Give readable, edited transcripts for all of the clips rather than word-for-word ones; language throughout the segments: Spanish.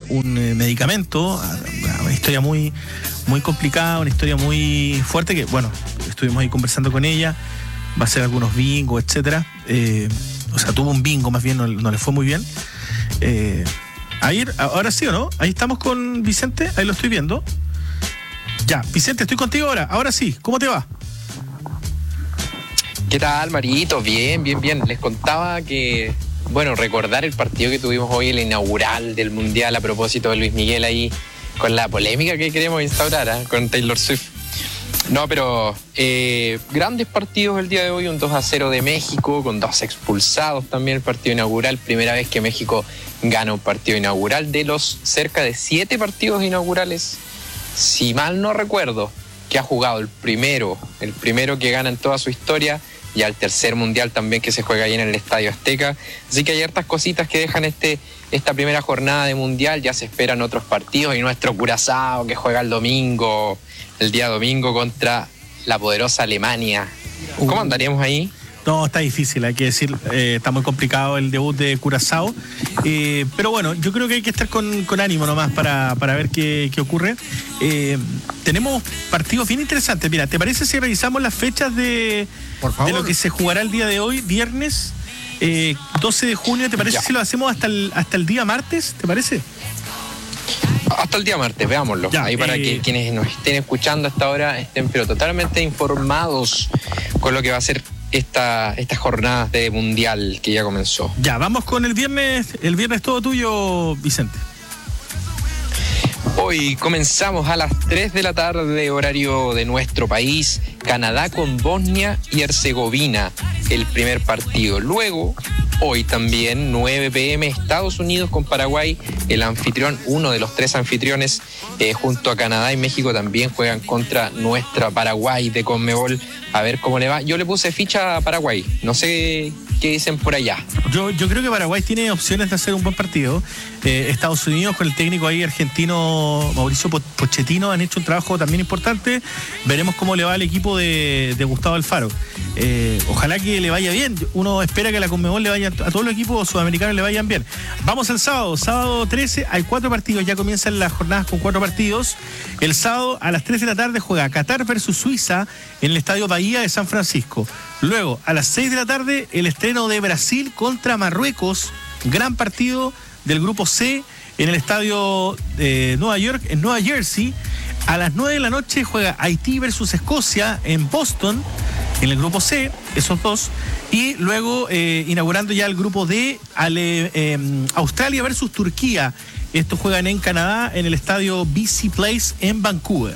un medicamento, una historia muy, muy complicada, una historia muy fuerte que, bueno, estuvimos ahí conversando con ella, va a hacer algunos bingos, etcétera. O sea, tuvo un bingo, más bien, no le fue muy bien. Ahora sí o no, ahí estamos con Vicente, ahí lo estoy viendo. Ya, Vicente, estoy contigo ahora sí, ¿cómo te va? ¿Qué tal, Marito? Bien. Les contaba que, bueno, recordar el partido que tuvimos hoy, el inaugural del Mundial, a propósito de Luis Miguel ahí, con la polémica que queremos instaurar, con Taylor Swift. No, pero grandes partidos el día de hoy, un 2-0 de México, con 2 expulsados también el partido inaugural. Primera vez que México gana un partido inaugural de los cerca de 7 partidos inaugurales, si mal no recuerdo, que ha jugado el primero que gana en toda su historia, y al tercer mundial también que se juega ahí en el Estadio Azteca. Así que hay hartas cositas que dejan esta primera jornada de mundial. Ya se esperan otros partidos y nuestro Curazao que juega el día domingo contra la poderosa Alemania. ¿Cómo andaríamos ahí? No, está difícil, hay que decir, está muy complicado el debut de Curazao, pero bueno, yo creo que hay que estar con ánimo nomás para ver qué ocurre. Tenemos partidos bien interesantes. Mira, ¿te parece si revisamos las fechas de lo que se jugará el día de hoy, viernes 12 de junio? ¿Te parece si lo hacemos hasta el día martes? ¿Te parece? Hasta el día martes, veámoslo. Ya, ahí para que quienes nos estén escuchando hasta ahora estén pero totalmente informados con lo que va a ser estas jornadas de mundial que ya comenzó. Ya, vamos con el viernes todo tuyo, Vicente. Hoy comenzamos a las 3 de la tarde, horario de nuestro país, Canadá con Bosnia y Herzegovina, el primer partido. Luego, hoy también, 9 p.m, Estados Unidos con Paraguay, el anfitrión, uno de los 3 anfitriones, junto a Canadá y México también juegan contra nuestra Paraguay de Conmebol. A ver cómo le va. Yo le puse ficha a Paraguay, no sé qué dicen por allá. Yo creo que Paraguay tiene opciones de hacer un buen partido. Estados Unidos con el técnico ahí argentino Mauricio Pochettino han hecho un trabajo también importante. Veremos cómo le va al equipo de Gustavo Alfaro. Ojalá que le vaya bien. Uno espera que a la Conmebol le vaya, a todos los equipos sudamericanos le vayan bien. Vamos al sábado 13, hay 4 partidos, ya comienzan las jornadas con 4 partidos. El sábado a las 3 de la tarde juega Qatar versus Suiza en el Estadio Bahía de San Francisco. Luego, a las 6 de la tarde, el estreno de Brasil contra Marruecos, gran partido del grupo C en el estadio de Nueva York, en Nueva Jersey. A las 9 de la noche juega Haití versus Escocia en Boston, en el grupo C, esos 2. Y luego, inaugurando ya el grupo D, Australia versus Turquía. Estos juegan en Canadá, en el estadio BC Place en Vancouver.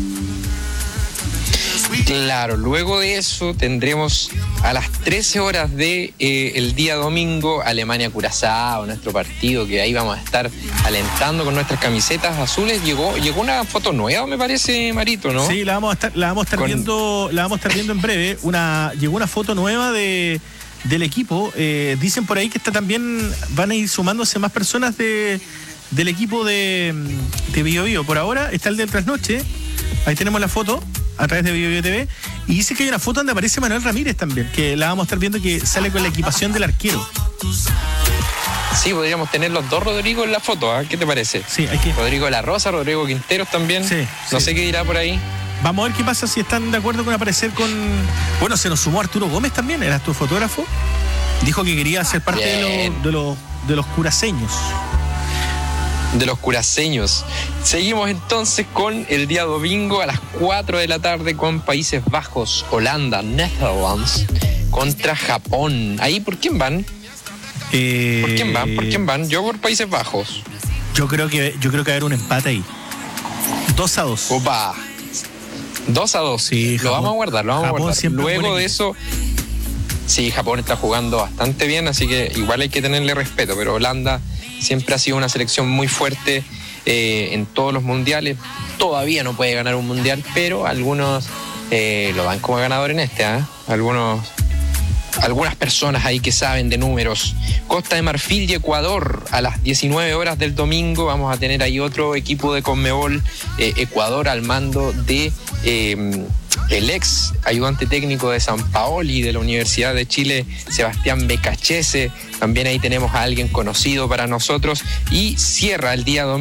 Claro, luego de eso tendremos a las 13 horas de el día domingo Alemania-Curazao, nuestro partido, que ahí vamos a estar alentando con nuestras camisetas azules. Llegó una foto nueva, me parece, Marito, ¿no? Sí, la vamos a estar viendo en breve. Llegó una foto nueva del equipo. Dicen por ahí que también van a ir sumándose más personas del equipo de Bio Bio. Por ahora está el del Trasnoche. Ahí tenemos la foto a través de Bio Bio TV, y dice que hay una foto donde aparece Manuel Ramírez también, que la vamos a estar viendo, que sale con la equipación del arquero. Sí, podríamos tener los 2 Rodrigo en la foto, ¿eh? ¿Qué te parece? Sí, hay que... Rodrigo de la Rosa, Rodrigo Quinteros también. Sí, no sé qué dirá por ahí. Vamos a ver qué pasa, si están de acuerdo con aparecer con... Bueno, se nos sumó Arturo Gómez también, era tu fotógrafo. Dijo que quería ser parte de los curaceños. De los curaceños. Seguimos entonces con el día domingo a las 4 de la tarde con Países Bajos, Holanda, Netherlands contra Japón. ¿Ahí por quién van? ¿Por quién van? Yo por Países Bajos. Yo creo que va a haber un empate ahí. 2-2. Opa. 2-2. Sí, lo vamos a guardar. Luego de eso, sí, Japón está jugando bastante bien, así que igual hay que tenerle respeto, pero Holanda siempre ha sido una selección muy fuerte en todos los mundiales. Todavía no puede ganar un mundial, pero algunos lo dan como ganador en este, ¿eh? Algunas personas ahí que saben de números. Costa de Marfil y Ecuador a las 19 horas del domingo. Vamos a tener ahí otro equipo de Conmebol, Ecuador al mando de el ex ayudante técnico de San Paoli de la Universidad de Chile, Sebastián Becachese. También ahí tenemos a alguien conocido para nosotros. Y cierra el día domingo